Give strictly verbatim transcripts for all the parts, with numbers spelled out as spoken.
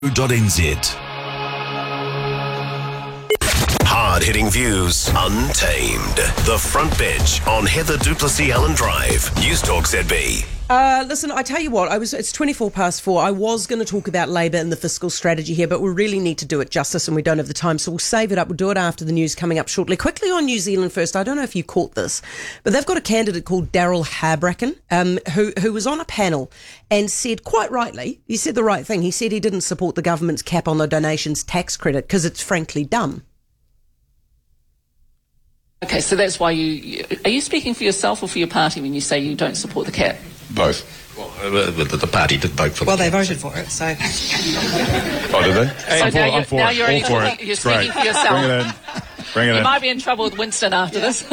N Z. Hard-hitting views, untamed. The Front Bench on Heather Duplessis-Allen Drive. News Talk Z B. Uh, listen, I tell you what, I was. It's twenty-four past four. I was going to talk about Labour and the fiscal strategy here, but we really need to do it justice and we don't have the time, so we'll save it up. We'll do it after the news coming up shortly. Quickly on New Zealand first, I don't know if you caught this, but they've got a candidate called Daryl Harbracken, um, who, who was on a panel and said, quite rightly, he said the right thing. He said he didn't support the government's cap on the donations tax credit because it's frankly dumb. Okay, so that's why you... Are you speaking for yourself or for your party when you say you don't support the cap? Both. Well, uh, the, the party did vote for well, the Well, they cap, voted for it, so... Oh, did they? Hey, so I'm now, for, you're, I'm for now it. you're, All only for talking, it. you're speaking Great. for yourself. Bring it in. Bring it you in. might be in trouble with Winston after this.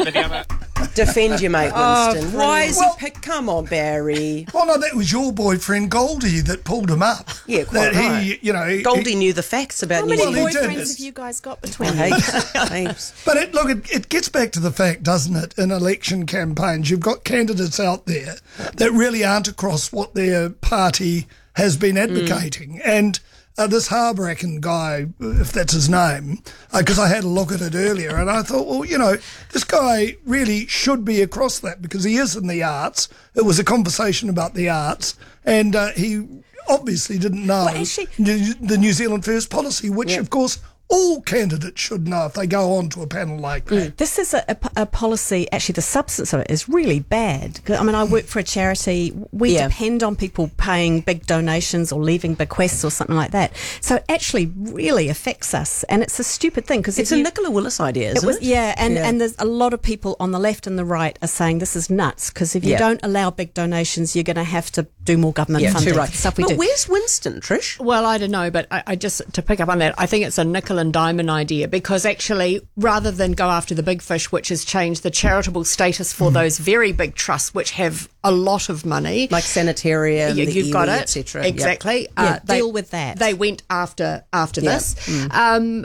Defend your mate, Winston. Oh, Why is well, he pick? Come on, Barry. Well, no, that was your boyfriend Goldie that pulled him up. Yeah, quite that right. He, you know, he, Goldie knew the facts about How New many Well, he Zealand. did. boyfriends have you guys got between Hey, you? heaps. But it, look, it, it gets back to the fact, doesn't it? In election campaigns, you've got candidates out there that really aren't across what their party has been advocating, mm. and. Uh, this Harbracken guy, if that's his name, because uh, I had a look at it earlier and I thought, well, you know, this guy really should be across that because he is in the arts. It was a conversation about the arts and uh, he obviously didn't know Well, actually- New, the New Zealand First policy, which, Yeah. of course, all candidates should know if they go on to a panel like that. This is a, a, a policy, actually the substance of it is really bad. I mean, I work for a charity. We Yeah. depend on people paying big donations or leaving bequests or something like that. So it actually really affects us. And it's a stupid thing because It's a Nicola Willis idea, isn't it? was, yeah, and, Yeah. and there's a lot of people on the left and the right are saying this is nuts because if you Yeah. don't allow big donations, you're going to have to do more government Yeah, funding too right. for stuff we but do. where's Winston, Trish? Well, I don't know, but I, I just, to pick up on that, I think it's a nickel and diamond idea because actually, rather than go after the big fish, which has changed the charitable status for mm. those very big trusts which have a lot of money. Like Sanitarium, yeah, the you've got iwi, it. et cetera. Exactly. Yeah, Uh, they, deal with that. They went after after Yeah. this. Mm. Um,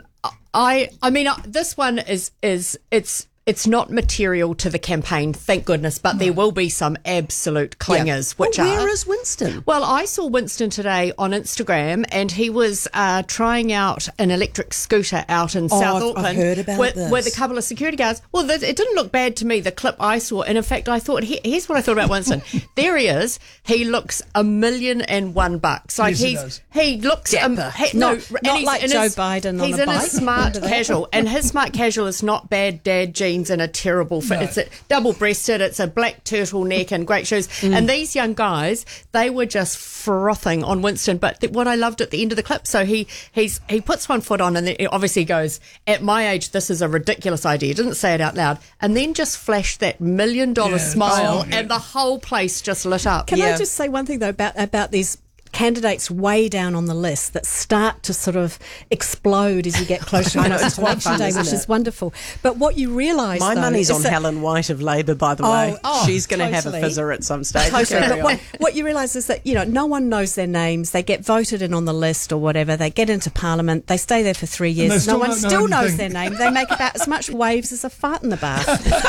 I I mean, uh, this one is is it's. It's not material to the campaign, thank goodness, but there will be some absolute clingers, Yeah. which well, where are... is Winston? Well, I saw Winston today on Instagram and he was uh, trying out an electric scooter out in Oh, South I've- I've Auckland heard about with, this. with a couple of security guards. Well, th- it didn't look bad to me, the clip I saw. And in fact, I thought, he- here's what I thought about Winston. There he is. He looks a million and one bucks. Like Yes, he he's does. he looks... Um, Dapper. he, Not- no, and not he's like in Joe his- Biden on He's a in bike. a smart casual. And his smart casual is not bad dad jeans and a terrible fit. No. It's a double-breasted, it's a black turtleneck and great shoes. Mm. And these young guys, they were just frothing on Winston. But th- what I loved at the end of the clip, so he he's he puts one foot on and then he obviously goes, at my age, this is a ridiculous idea. He didn't say it out loud. And then just flashed that million-dollar Yeah. smile Oh, yeah. and the whole place just lit up. Can Yeah. I just say one thing, though, about, about these candidates way down on the list that start to sort of explode as you get closer I know, to it's quite election fun, day, isn't which it? is wonderful. But what you realise, My though, money's is on that- Helen White of Labour, by the Oh, way. oh, She's going to have a totally. fizzer at some stage. Totally. Carry But on. what, what you realise is that, you know, no one knows their names. They get voted in on the list or whatever. They get into Parliament. They stay there for three they years. still No one don't know still knows anything. their name. They make about as much waves as a fart in the bath.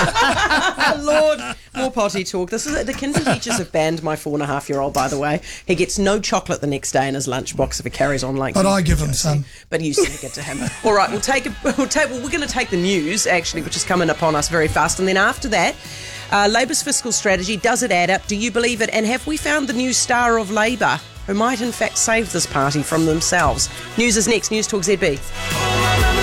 Lord, more potty talk. This is the kindy teachers have banned my four and a half year old, by the way. He gets no chocolate the next day in his lunchbox if it carries on like But you, I give him Josie. some. But you send it to him. All right, we'll take a, we'll take well, we're going to take the news actually, which is coming upon us very fast, and then after that, uh, Labour's fiscal strategy, does it add up? Do you believe it? And have we found the new star of Labour who might in fact save this party from themselves? News is next. News Talk Z B.